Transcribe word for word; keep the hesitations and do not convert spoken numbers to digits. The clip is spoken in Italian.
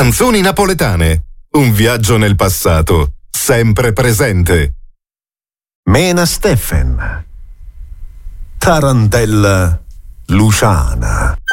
Canzoni napoletane. Un viaggio nel passato, sempre presente. Mena Steffen. Tarantella Luciana.